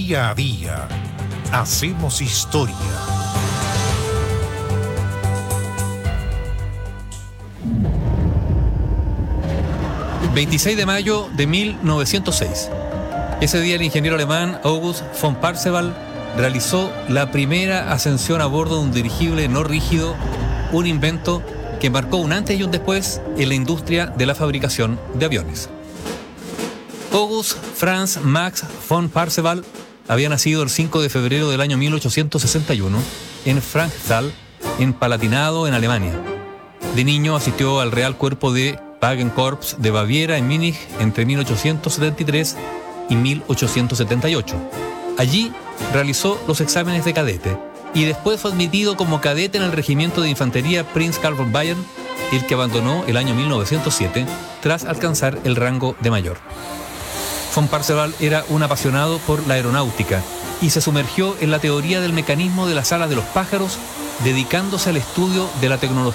Día a día hacemos historia. ...26 de mayo de 1906... Ese día el ingeniero alemán August von Parseval realizó la primera ascensión a bordo de un dirigible no rígido, un invento que marcó un antes y un después en la industria de la fabricación de aviones. August Franz Max von Parseval había nacido el 5 de febrero del año 1861 en Frankenthal, en Palatinado, en Alemania. De niño asistió al Real Cuerpo de Wagenkorps de Baviera en Múnich entre 1873 y 1878. Allí realizó los exámenes de cadete y después fue admitido como cadete en el regimiento de infantería Prinz Karl von Bayern, el que abandonó el año 1907 tras alcanzar el rango de mayor. Von Parseval era un apasionado por la aeronáutica y se sumergió en la teoría del mecanismo de las alas de los pájaros, dedicándose al estudio de la tecnología